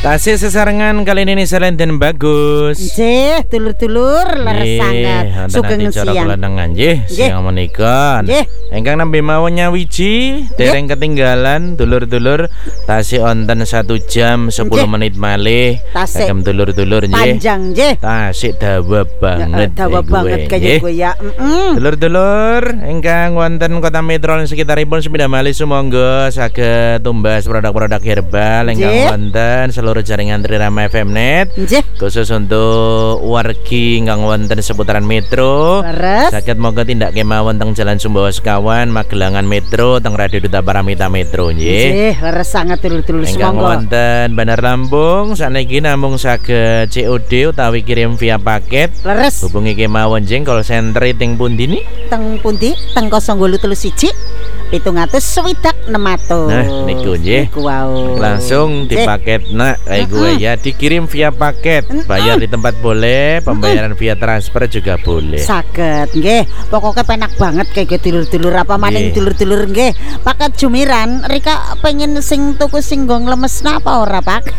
Tasih sesarengan kali ini Salenten bagus. Nggih, dulur-dulur leres sangat. Sugeng siang. Kelanangan nggih, siang menika. Engkang nampi mawon nyawiji, dereng ketinggalan dulur-dulur. Tasih wonten 1 jam 10 menit malih. Kagem dulur-dulur nggih. Panjang nggih. Tasih dawa banget. Dawa banget kaya gue ya. Dulur-dulur engkang wonten kota metro lan sekitaripun sepeda malih sumangga saged tumbas produk-produk herbal engkang wonten seluruh jaringan Trirama FM Net. Khusus untuk wargi ingkang wonten seputaran metro. Saged monggo tindak kemawon teng Jalan Sumbawa Sekawan, Magelangan Metro, teng Radio Duta Paramita Metro nggih. Leres sangat dulur-dulur ingkang wonten Bandar Lampung saniki namung saged COD utawi kirim via paket. Leres. Hubungi kemawon jeng call center teng pundi ni? Teng pundi? Teng 0831 760 600. Nah, niku nggih. Langsung dipaket nak kayak gue ya, dikirim via paket. Bayar di tempat boleh, pembayaran via transfer juga boleh. Saged nggih. Pokoknya penak banget kayak dulur-dulur apa maning dulur-dulur nggih. Paket jumiran Rika pengen sing tuku singgong lemes napa ora, Pak?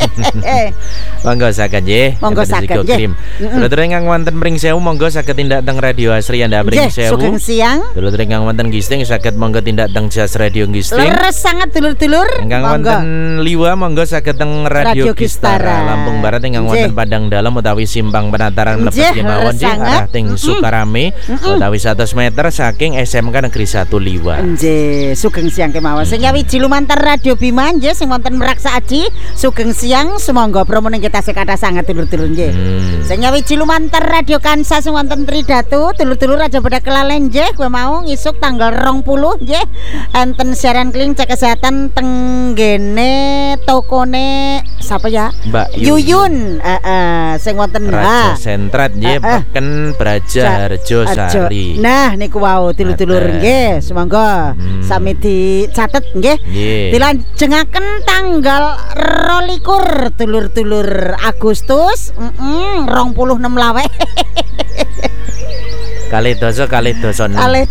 Monggo saged nggih. Monggo saged nggih. Dulur ingkang wonten Pring Sewu monggo saged tindak teng Radio Asri Anda Pring Sewu. Sugeng siang. Dulur ingkang wonten Gisting saged monggo tindak teng Jas Radio Gisting. Leres sangat dulur-dulur. Ingkang wonten Liwa monggo saged teng Radio Gistara. Lampung Barat ingkang wonten Padang Dalam utawi Simpang Penataran mlebet kemawon nggih arah teng Sukarame utawi 100 meter saking SMK Negeri 1 Liwa. Nggih, sugeng siang kemawon. Sing nyawiji lumantar Radio Bima nggih sing wonten Meraksa Aji, sugeng siang sumangga promo ning kita sekata sangat dulur-dulur nggih. Sing nyawiji lumantar Radio Kansa sing wonten Tridatu, dulur-dulur aja pada kelalen nggih, kowe mau ngisuk tanggal 20 nggih. Enten siaran keliling cek kesehatan tenggene tokone siapa ya? Mbak Yuyun. Sing wonten Raja Sentrat nggih, peken Braja Harjo Sari. Nah niku wau dulur-dulur nggih, semangga sami dicatet nggih. Dilanjengaken tanggal 22 dulur-dulur Agustus 26 lawe. Kalih doso 6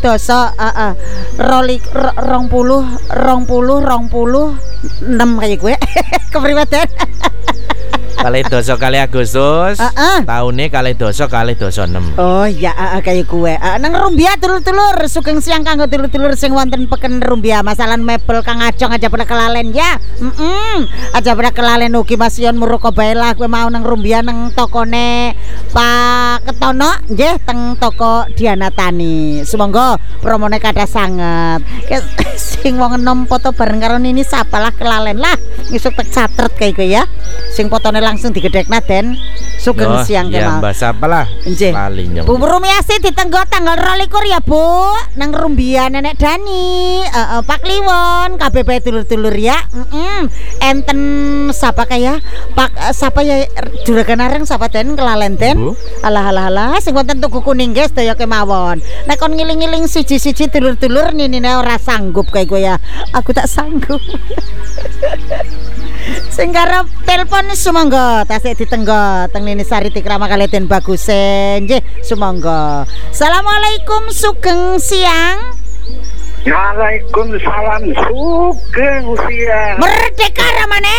kayak gue kepribadian kalih doso kalih Agustus taune kalih doso 6. Oh ya kayak gue nang Rumbia dulur-dulur sugeng siang kanggo dulur-dulur sing wonten peken Rumbia masalah mebel Kang Acong aja pada kelalen ya aja pada kelalen ugi Masion Muroko baelah gue mau nang Rumbia nang tokone Pak Ketono nggih teng toko Diana Tani. Sumangga promone kathah sanget. Sing wong enom foto bareng karo Nini sapalah kelalen lah. Ngisuk tek catret kayak gue ya. Sing fotone langsung digedhekna Den. Sugeng siang kemawon. Ya mbah sapalah. Lali nyem. Bu Rumiasi ditenggo tanggal 22 ya, Bu. Nang Rumbia Nenek Dani. Pak Liwon, KBP dulur-dulur ya. Enten sapa kaya? Pak sapa ya Juragan Areng sapa Den kelalen Den. Alah sing wonten tuku kuning guys daya kemawon. Nek kon ngiling-ngiling siji-siji dulur-dulur ninine ora sanggup kayak gue ya. Aku tak sanggup. Sing karep telepon sumangga tasik ditenggo teng Nini Sari Tikrama Kaleten Bagusen nggih sumangga. Assalamualaikum sugeng siang. Waalaikumsalam sugeng siang. Merdeka ramane.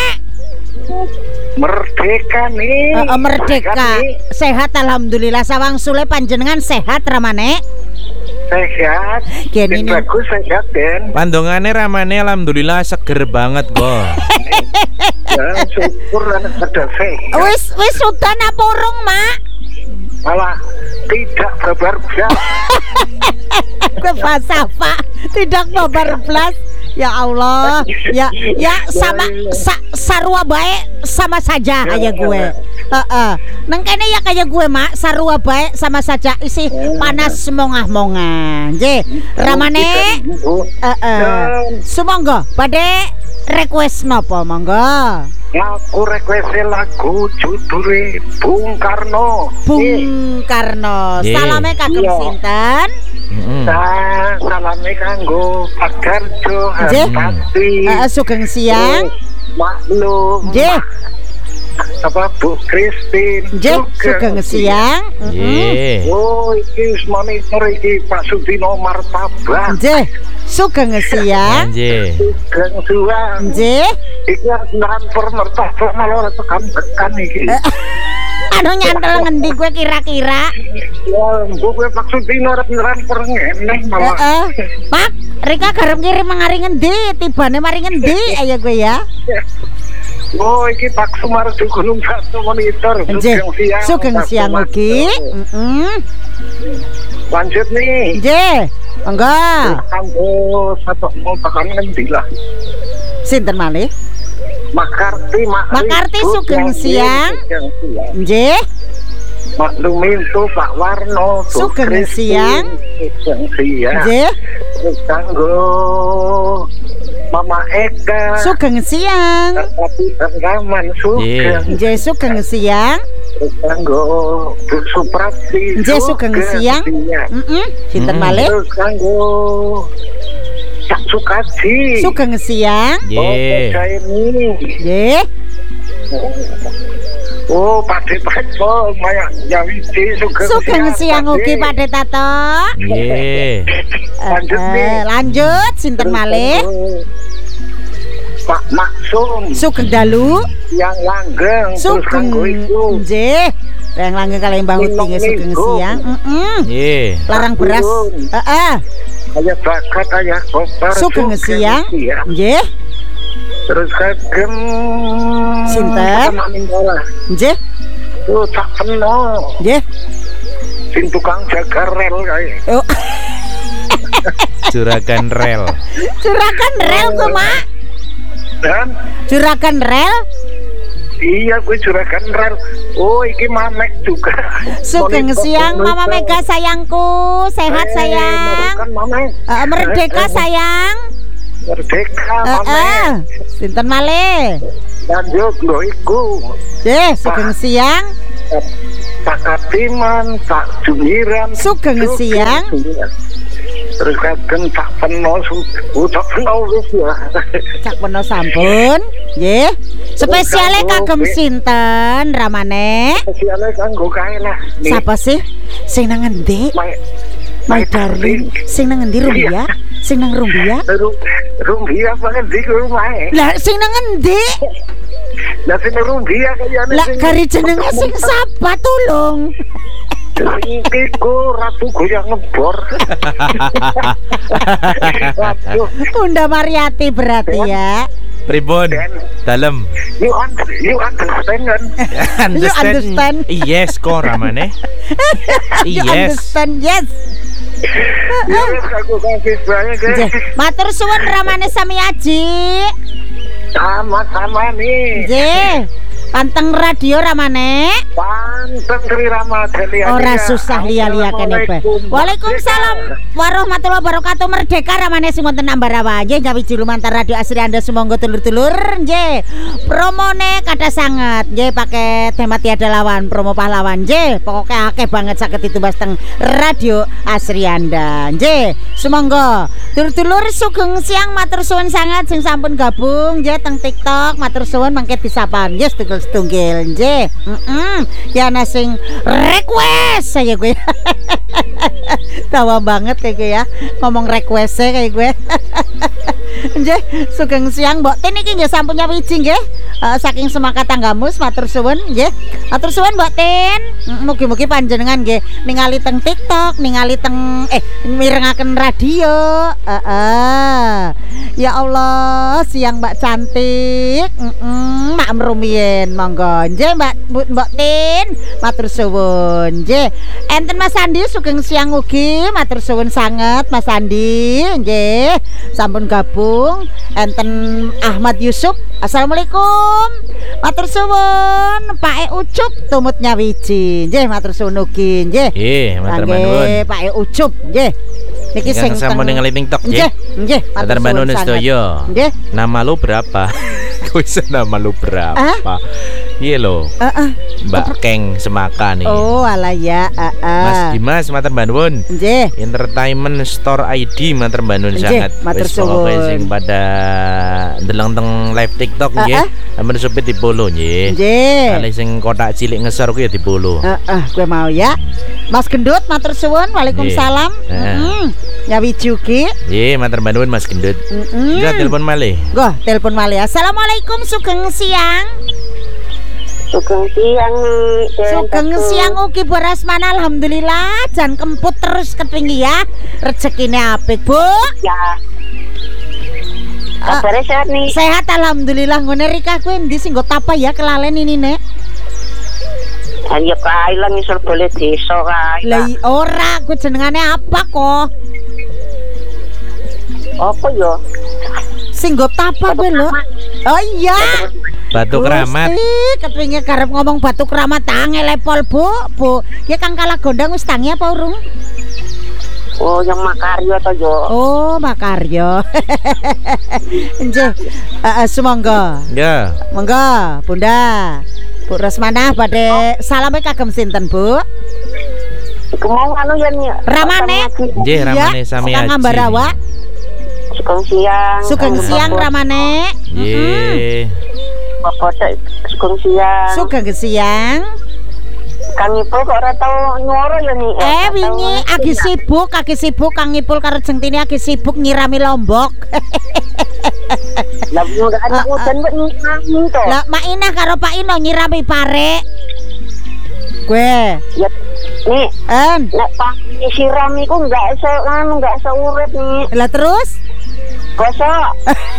Merdeka nih. Merdeka. Sehat alhamdulillah sawang sule panjenengan sehat ramane. Sehat. Gini bagus sehat Den. Pandongane ramane alhamdulillah seger banget kok. Ya syukur anak pada sehat. Wis sudan apa urung, Mak? Malah tidak babar blas. Gue bahasa Pak, tidak babar blas. Ya Allah, ya sama sarua bae sama saja kayak gue. Nang kene ya kayak gue Mak, sarua bae sama saja isi panas mongah-mongah. Nggih, ramane sumangga badhe request napa monggo? Aku request lagu judule Bung Karno. Bung Karno. Salame kagem sinten? Salame kanggo Pak Garjo Hartati. Sugeng siang. Maklum. Nggih. apa Bu Christine. Nggih, sugeng siang. Nggih. Oh, iki monitor iki Pak Sudino Martabak. Nggih, sugeng siang. Nggih. Sugeng siang. Nggih. Iki transfer martabak malah ora tekan iki. Anu nyantol ngendi kowe kira-kira? Ya, kowe Pak Sudino arep transfer ngene malah. Pak, Rika garem kirim mangari ngendi? Tibane mari ngendi? Ayo kowe ya. Oh, iki Pak Sumarjo Gunung Batu monitor. Nggih, sugeng siang ugi. Lanjut nih. Nggih, monggo. Kanggo satu mau tekan ngendi lah. Sinten malih? Makarti sugeng siang. Nggih. Maklumin tuh Pak Warno Sugeng siang. Sugeng siang. Nggih. Kanggo Mama Eka. Sugeng siang. Tapi rekaman sugeng. Nggih, sugeng siang. Kanggo Bu Suprati. Nggih, sugeng siang. Sinten malih? Kanggo Cak Sukaji. Sugeng siang. Nggih. Nggih. Oh, Pak Tato, Maya Nyawiji, sugeng siang ugi Pak Tato. Nggih. Lanjut, sinten malih? Pak Maksum. Sugeng dalu. Yang langgeng. Sugeng. Nggih. Yang langgeng kalih Mbah Uti nggih sugeng siang. Nggih. Larang beras. Heeh. Aya bakat aya koper. Sugeng siang. Nggih. Terus kagem sinten? Nggih. Oh, tak peno. Nggih. Sing tukang jaga rel kae. Oh. Juragan rel. Juragan rel kok, Mak? Dan Juragan rel? Iya, gue juragan rel. Oh, iki Mamek juga. Sugeng siang Mama Mega sayangku. Sehat sayang. Merdeka sayang. Merdeka Mamek. Sinten malih? Lanjut lho iku. Nggih, sugeng siang. Pak Katiman, Pak Jumiran. Sugeng siang. Terus kagem tak peno tak peno wis ya. Cak peno sampun. Nggih. Spesiale kagem sinten Ramane? Spesiale kanggo kae lah. Sapa sih? Sing nang endi? My darling, sing nang endi Rumbia? Sing nang Rumbia? Rumbia apa ngendi ku omahe? Lah sing nang endi? Lah sing Rumbia kayane. Lah gari jenenge sing sapa tulung? Iki ku Ratu Goyang Ngebor. Bunda Mariati berarti ya. Pripun? Dalem. You understand kan? You understand? Yes kok Ramane. You understand, yes. Matur suwun Ramane sami aji. Sama-sama nih. Nggih. Panteng radio Ramane. Panteng Tri Ramadhani. Ora susah lia-lia kene bae. Waalaikumsalam warahmatullahi wabarakatuh. Merdeka Ramane sing wonten Ambarawa. Nggih nyawiji lumantar radio asri Anda sumangga dulur-dulur. Nggih. Promone kathah sanget. Nggih pakai tema tiada lawan, promo pahlawan. Nggih, pokoke akeh banget saged ditumbas teng radio asri Anda. Nggih, sumangga dulur-dulur sugeng siang matur suwun sangat sing sampun gabung nggih teng TikTok. Matur suwun mangke disapa. Nggih setunggal nggih. Ya ana sing request saya gue. Tawa banget kayak gue ya. Ngomong request kayak gue. Nggih, sugeng siang Mbok Tin iki nggih sampun nyawiji nggih. Saking semangat tanggamus matur suwun nggih. Matur suwun Mbok Tin. Mugi-mugi panjenengan nggih ningali teng TikTok, ningali teng mirengaken radio. Ya Allah, siang Mbak cantik. Mak rumiyin monggo nggih Mbok Tin. Matur suwun nggih. Enten Mas Andi sugeng siang ugi. Matur suwun sanget Mas Andi nggih. Sampun gabung. Enten Ahmad Yusuf. Assalamualaikum. Matur suwun Pak Ucup tumut nyawiji. Nggih matur suwun ugi nggih. Nggih, matur nuwun. Pak Ucup nggih. Niki sing sampun ningali TikTok nggih. Nggih, matur nuwun sedaya. Nggih. Nama lu berapa? Kok iso nama lu berapa? Iya lho. Mbak Keng Semaka nih. Oh alah ya. Mas Dimas matur nuwun. Nggih. Entertainment Store ID matur nuwun sangat. Matur Wis suwun. pokoke sing pada ndeleng teng live TikTok nggih. Ampun supit dipolo nggih. Nggih. Kali sing kotak cilik ngesor ku ya dipolo. Gue mau ya. Mas Gendut matur suwun. Waalaikumsalam. Nyawi Juki. Nggih, matur nuwun Mas Gendut. Enggak telepon malih. Goh, telepon malih. Assalamualaikum, sugeng siang. Sugeng siang nih. Sugeng siang ugi beras mana alhamdulillah. Jan kemput terus ketinggi ya. Rezekine apik, Bu. Ya. Kabarnya sehat nih. Sehat alhamdulillah. Ngene Rika kuwi endi sing nggo tapa ya kelalen ini, Nek? Ya kae lah ngisor boleh desa kae. Lah ora, kuwi jenengane apa kok? Apa yo? Sing nggo tapa kuwi lho. Oh iya. Batu Keramat. Kepingin karep ngomong Batu Keramat tangi lepol, Bu. Ya Kang Kala Gondang wis tangi apa urung? Oh, yang Makaryo to yo. Oh, Makaryo. Nggih. Sumangga. Ya. Monggo, Bunda. Bu Rosmana badhe salame kagem sinten, Bu? Iku mau anu ya nih. Ramane. Nggih, Ramane sami Kang Ambarawa. Sugeng siang. Sugeng siang Ramane. Nggih. Bapak sugeng siang. Sugeng siang. Kang Ipul kok ora tau nyuara ya nih. Wingi agi sibuk Kang Ipul karo Jengtini agi sibuk nyirami Lombok. Lah udah ada udan kok nyirami to. Lah Mak Inah karo Pak Ino nyirami pare. Gue. Ya nih, nek Pak siram iku enggak iso urip nih. Lah terus? Gosok.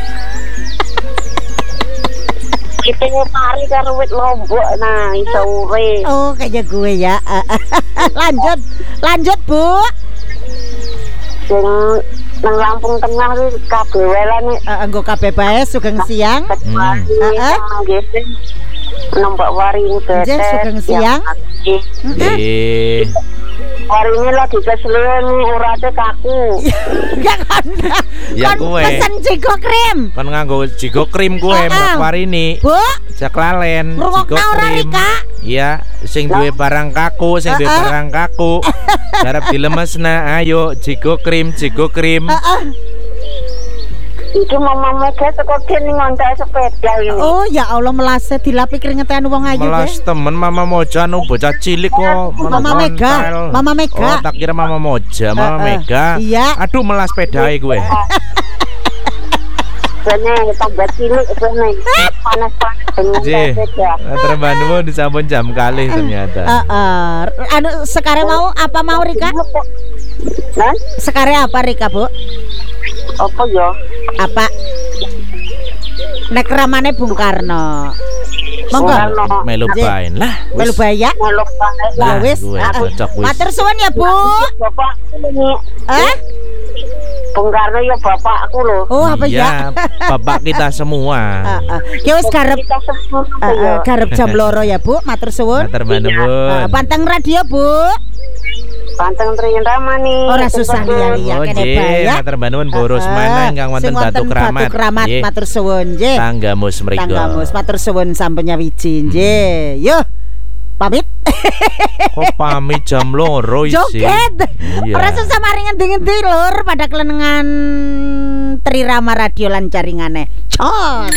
Kita pari karo wit Lombok nah iso urip. Oh, kayak gue ya. Lanjut, Bu. Sing nang Lampung Tengah iki kabeh wae nek Nggo kabeh bae sugeng siang. Nombak wari tetet. Nggih, sugeng siang. Nggih. Hari ini lagi keseluruhan urate kaku. Ya kan. Ya Kon kowe. pesen jigo krim. Kon nganggo jigo krim kowe mlakwari Bu, Jak lalen jigo ngrungokna ora krim. Rika? Iya, sing duwe barang kaku, barang kaku. Garap dilemesna, ayo jigo krim. Iki Mama Mega teko kene ngontek sepeda ini. Oh ya Allah, melase dilapi keringetan wong ayu Melas temen Mama Moja anu bocah cilik kok. Mama Mega. Oh, tak kira Mama Moja, Mama Mega. Iya. Aduh, melas pedae gue. Bene tambah cilik bene. Panas-panas dengan sepeda. Terbantu disampun jam kali ternyata. Anu sekarang apa mau Rika? Nah, Sekarang apa Rika, Bu? apa ya? Apa? Nek ramane Bung Karno. Monggo. Melu bain lah. Melu baya. Lah wis. cocok wis. Matur suwun ya, Bu. Bapak ini. Bung Karno ya bapakku loh. Oh, apa ya? Iya, bapak kita semua. Ki wis garep garep jam loro ya, Bu. Matur suwun. Matur nuwun. Panteng radio, Bu. Panteng Triyan Ramani. Ora susah liya-liya kene bae ya. Matur nuwun boros mana ingkang wonten Batu Keramat. Batu Keramat matur suwun nggih. Tanggamus mriku. Tanggamus matur suwun sampun nyawiji nggih. Yo. Pamit. Kok pamit jam loro isi. Joget. Iya. Ora susah mari ngendi-ngendi lur pada kelenengan Trirama Radio lan jaringane. Cos.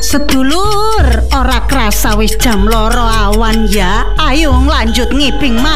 Sedulur, ora krasa wis jam loro awan ya. Ayo lanjut ngiping